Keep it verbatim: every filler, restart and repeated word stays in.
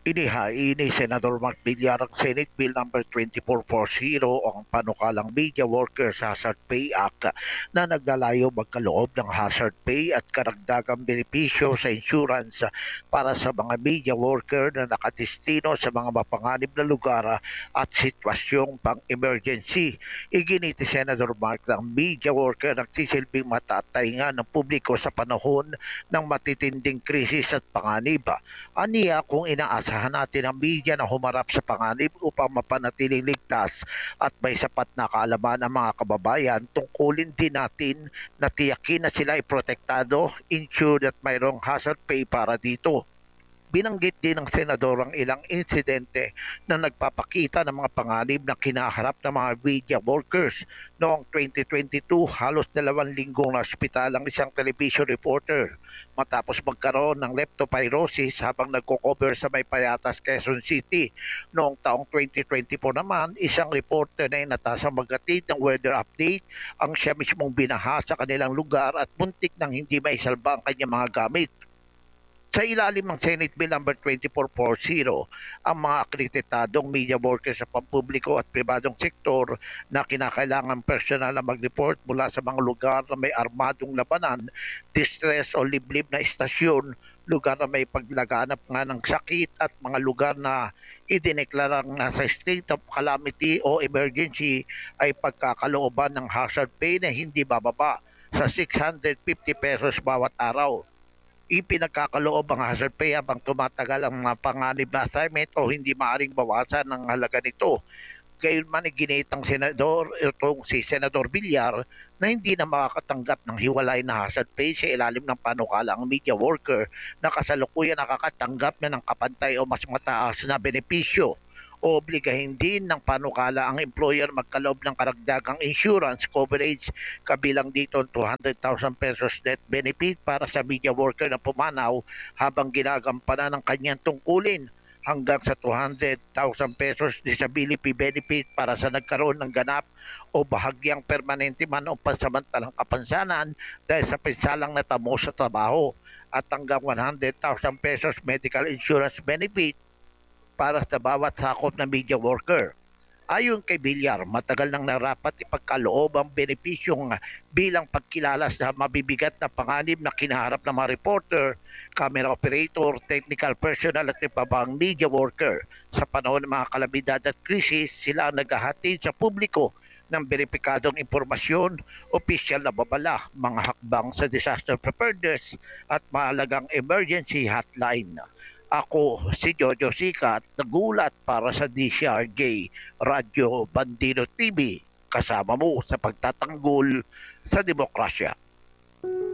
Inihain ni Senador Mark Villar ang Senate Bill number twenty-four forty o ang panukalang Media Workers Hazard Pay Act na naglalayo magkaloob ng hazard pay at karagdagang benepisyo sa insurance para sa mga media worker na nakadestino sa mga mapanganib na lugar at sitwasyong pang-emergency. Iginiti Senador Mark na ang media worker nagsisilbing matatainga ng publiko sa panahon ng matitinding krisis at panganib. Aniya kung inaasahan natin ang media na humarap sa panganib upang mapanatiling ligtas at may sapat na kaalaman ang mga kababayan, tungkulin din natin na tiyakin na sila ay protektado, insured at mayroong hazard pay para dito. Binanggit din ng senador ang ilang insidente na nagpapakita ng mga panganib na kinaharap ng mga media workers. Noong twenty twenty-two, halos dalawang linggong na-ospital ang isang television reporter matapos magkaroon ng leptospirosis habang nagko-cover sa May Payatas, Quezon City. Noong taong twenty twenty-four naman, isang reporter na inatasang maghatid ng weather update ang siya mismong binaha sa kanilang lugar at muntik nang hindi maisalba ang kanyang mga gamit. Sa ilalim ng Senate Bill number twenty-four forty, ang mga akreditadong media workers sa pampubliko at pribadong sektor na kinakailangan personal na mag-report mula sa mga lugar na may armadong labanan, distress o liblib na istasyon, lugar na may paglaganap nga ng sakit at mga lugar na idineklarang nasa state of calamity o emergency ay pagkakalooban ng hazard pay na hindi bababa sa six hundred fifty pesos bawat araw. Ipinagkakaloob ang hazard pay habang tumatagal ang mga panganib na assignment o hindi maaring bawasan ang halaga nito. Gayunman iginit ng senador itong si Senador Villar na hindi na makakatanggap ng hiwalay na hazard pay sa ilalim ng panukala ang media worker na kasalukuyan nakakatanggap na ng kapantay o mas mataas na benepisyo. Obligahin din ng panukala ang employer magkaloob ng karagdagang insurance coverage, kabilang dito ang two hundred thousand pesos net benefit para sa media worker na pumanaw habang ginagampanan ng kanyang tungkulin, hanggang sa two hundred thousand pesos disability benefit para sa nagkaroon ng ganap o bahagyang permanente man o pansamantalang kapansanan dahil sa pinsalang natamo sa trabaho, at hanggang one hundred thousand pesos medical insurance benefit para sa bawat sakop na media worker. Ayon kay Villar, matagal nang narapat ipagkaloob ang benepisyong bilang pagkilala sa mabibigat na panganib na kinaharap ng mga reporter, camera operator, technical personnel at iba pang media worker. Sa panahon ng mga kalamidad at krisis, sila ang naghahatid sa publiko ng beripikadong impormasyon, opisyal na babala, mga hakbang sa disaster preparedness at mahalagang emergency hotline. Ako si Jojo Sikat, nagulat para sa D C R J Radyo Bandino T V, kasama mo sa pagtatanggol sa demokrasya.